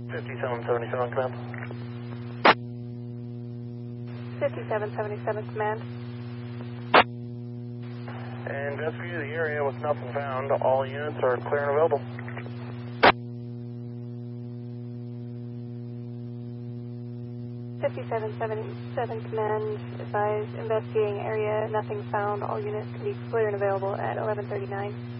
5777 command. 5777 command. Investigate the area with nothing found. All units are clear and available. .5777 command, advise investigating area, nothing found. All units can be clear and available at 11:39.